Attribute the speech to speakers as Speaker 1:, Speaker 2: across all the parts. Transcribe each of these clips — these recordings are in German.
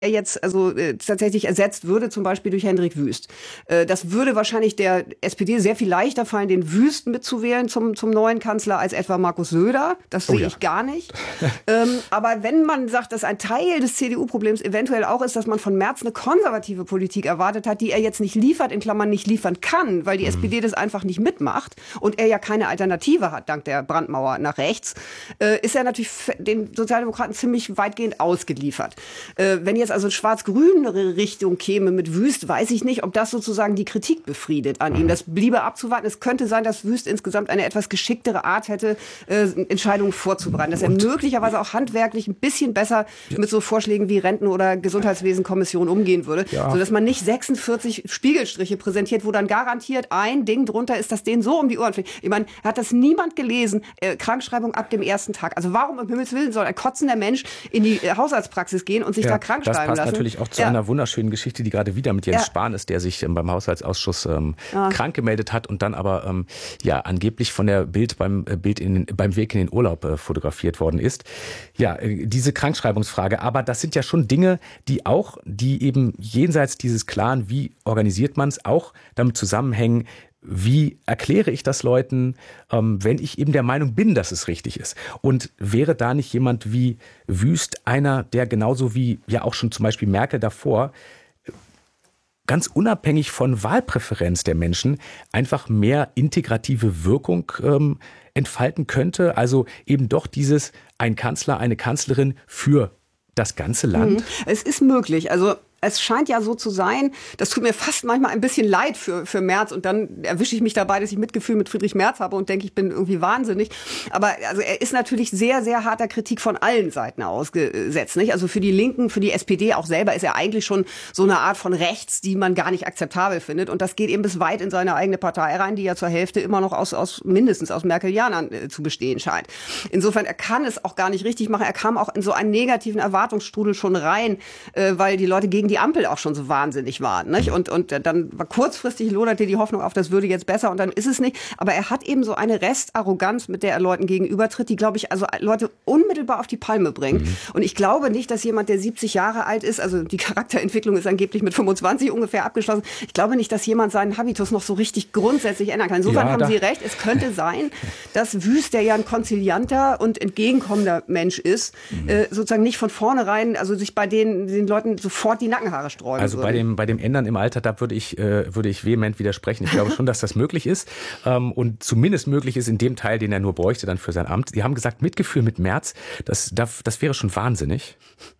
Speaker 1: er jetzt tatsächlich ersetzt würde, zum Beispiel durch Hendrik Wüst. Das würde wahrscheinlich der SPD sehr viel leichter fallen, den Wüst mitzuwählen zum neuen Kanzler als etwa Markus Söder. Das sehe ich gar nicht. Aber wenn man sagt, dass ein Teil des CDU-Problems eventuell auch ist, dass man von Merz eine konservative Politik erwartet hat, die er jetzt nicht liefert, in Klammern nicht liefern kann, weil die SPD das einfach nicht mitmacht und er ja keine Alternative hat, dank der Brandmauer nach rechts, ist er natürlich den Sozialdemokraten ziemlich weitgehend ausgeliefert. Wenn jetzt also schwarz-grünere Richtung käme mit Wüst, weiß ich nicht, ob das sozusagen die Kritik befriedet an ihm. Das bliebe abzuwarten. Es könnte sein, dass Wüst insgesamt eine etwas geschicktere Art hätte, Entscheidungen vorzubereiten. Dass er möglicherweise auch handwerklich ein bisschen besser mit so Vorschlägen wie Renten- oder Gesundheitswesenkommission umgehen würde. Sodass man nicht 46 Spiegelstriche präsentiert, wo dann garantiert ein Ding drunter ist, das denen so um die Ohren fliegt. Ich meine, hat das niemand gelesen? Krankschreibung ab dem ersten Tag. Also warum um Himmels Willen soll ein kotzender Mensch in die Hausarztpraxis gehen und sich da krank schreiben lassen?
Speaker 2: Das passt natürlich auch zu einer wunderschönen Geschichte, die gerade wieder mit Jens Spahn ist, der sich beim Haushaltsausschuss krank gemeldet hat und dann aber angeblich von der Bild beim Weg in den Urlaub fotografiert worden ist. Ja, diese Krankschreibungsfrage. Aber das sind ja schon Dinge, die eben jenseits dieses Klaren, wie organisiert man es, auch damit zusammenhängen, wie erkläre ich das Leuten, wenn ich eben der Meinung bin, dass es richtig ist? Und wäre da nicht jemand wie Wüst einer, der genauso wie ja auch schon zum Beispiel Merkel davor, ganz unabhängig von Wahlpräferenz der Menschen, einfach mehr integrative Wirkung entfalten könnte? Also eben doch dieses ein Kanzler, eine Kanzlerin für das ganze Land?
Speaker 1: Es ist möglich. Also es scheint ja so zu sein, das tut mir fast manchmal ein bisschen leid für Merz und dann erwische ich mich dabei, dass ich Mitgefühl mit Friedrich Merz habe und denke, ich bin irgendwie wahnsinnig. Aber also er ist natürlich sehr, sehr harter Kritik von allen Seiten ausgesetzt, nicht? Also für die Linken, für die SPD auch selber ist er eigentlich schon so eine Art von rechts, die man gar nicht akzeptabel findet. Und das geht eben bis weit in seine eigene Partei rein, die ja zur Hälfte immer noch mindestens aus Merkelianern zu bestehen scheint. Insofern, er kann es auch gar nicht richtig machen. Er kam auch in so einen negativen Erwartungsstrudel schon rein, weil die Leute gegen die Ampel auch schon so wahnsinnig waren, nicht? Und dann war kurzfristig loderte die Hoffnung auf, das würde jetzt besser und dann ist es nicht. Aber er hat eben so eine Restarroganz, mit der er Leuten gegenübertritt, die, glaube ich, also Leute unmittelbar auf die Palme bringt. Und ich glaube nicht, dass jemand, der 70 Jahre alt ist, also die Charakterentwicklung ist angeblich mit 25 ungefähr abgeschlossen, ich glaube nicht, dass jemand seinen Habitus noch so richtig grundsätzlich ändern kann. Insofern haben Sie recht, es könnte sein, dass Wüst, der ja ein konzilianter und entgegenkommender Mensch ist, sozusagen nicht von vornherein, also sich bei den Leuten sofort die Nackenhaare sträuben
Speaker 2: Also
Speaker 1: würden.
Speaker 2: bei dem Ändern im Alter, da würde ich vehement widersprechen. Ich glaube schon, dass das möglich ist und zumindest möglich ist in dem Teil, den er nur bräuchte dann für sein Amt. Sie haben gesagt, Mitgefühl mit Merz, das wäre schon wahnsinnig.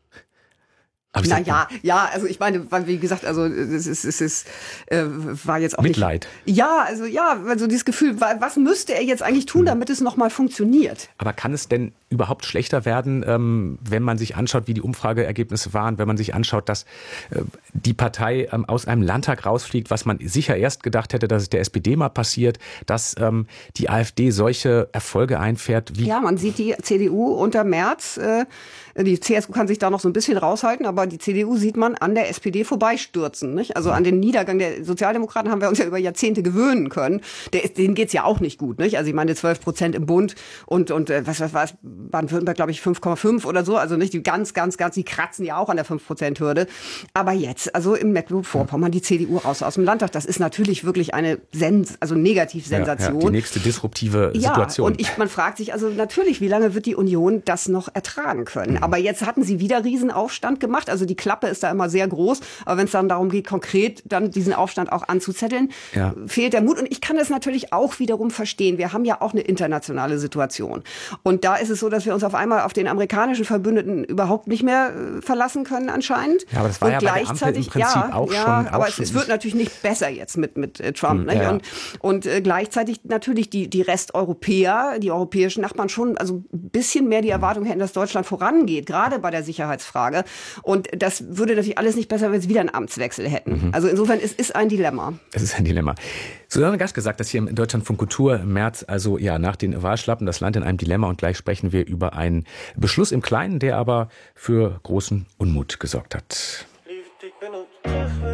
Speaker 1: Also ich meine, weil wie gesagt, also es war jetzt auch
Speaker 2: Mitleid.
Speaker 1: Nicht, also dieses Gefühl, was müsste er jetzt eigentlich tun, damit es nochmal funktioniert?
Speaker 2: Aber kann es denn überhaupt schlechter werden, wenn man sich anschaut, wie die Umfrageergebnisse waren, wenn man sich anschaut, dass die Partei aus einem Landtag rausfliegt, was man sicher erst gedacht hätte, dass es der SPD mal passiert, dass die AfD solche Erfolge einfährt?
Speaker 1: Ja, man sieht die CDU unter Merz, die CSU kann sich da noch so ein bisschen raushalten, aber die CDU sieht man an der SPD vorbeistürzen, nicht? Also an den Niedergang der Sozialdemokraten haben wir uns ja über Jahrzehnte gewöhnen können. Denen geht's ja auch nicht gut, nicht? Also ich meine 12% im Bund und was war es, Baden-Württemberg, glaube ich, 5,5 oder so. Also nicht die ganz, die kratzen ja auch an der 5%-Hürde. Aber jetzt, also im Mecklenburg-Vorpommern, die CDU raus aus dem Landtag, das ist natürlich wirklich eine Negativ-Sensation.
Speaker 2: Ja, die nächste disruptive Situation.
Speaker 1: Und man fragt sich also natürlich, wie lange wird die Union das noch ertragen können? Aber jetzt hatten sie wieder Riesenaufstand gemacht. Also die Klappe ist da immer sehr groß. Aber wenn es dann darum geht, konkret dann diesen Aufstand auch anzuzetteln, fehlt der Mut. Und ich kann das natürlich auch wiederum verstehen. Wir haben ja auch eine internationale Situation. Und da ist es so, dass wir uns auf einmal auf den amerikanischen Verbündeten überhaupt nicht mehr verlassen können anscheinend.
Speaker 2: Ja, aber das war und ja bei der Ampel im Prinzip auch schon.
Speaker 1: Aber es wird natürlich nicht besser jetzt mit Trump. Und gleichzeitig natürlich die Resteuropäer, die europäischen Nachbarn schon also ein bisschen mehr die Erwartung hätten, dass Deutschland vorangeht, gerade bei der Sicherheitsfrage. Und das würde natürlich alles nicht besser, wenn wir wieder einen Amtswechsel hätten. Also insofern, es ist ein Dilemma.
Speaker 2: Es ist ein Dilemma. Susanne Gasch gesagt, dass hier im Deutschlandfunk Kultur im März, also nach den Wahlschlappen, das Land in einem Dilemma und gleich sprechen wir über einen Beschluss im Kleinen, der aber für großen Unmut gesorgt hat.